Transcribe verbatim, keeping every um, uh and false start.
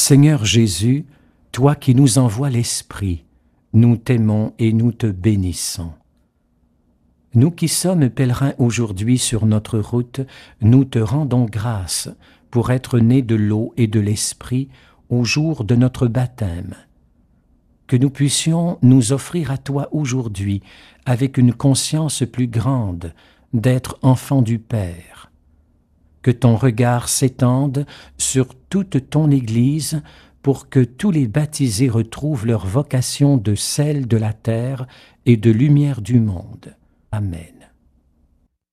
Seigneur Jésus, toi qui nous envoies l'Esprit, nous t'aimons et nous te bénissons. Nous qui sommes pèlerins aujourd'hui sur notre route, nous te rendons grâce pour être nés de l'eau et de l'Esprit au jour de notre baptême. Que nous puissions nous offrir à toi aujourd'hui avec une conscience plus grande d'être enfants du Père. Que ton regard s'étende sur toute ton Église pour que tous les baptisés retrouvent leur vocation de sel de la terre et de lumière du monde. Amen.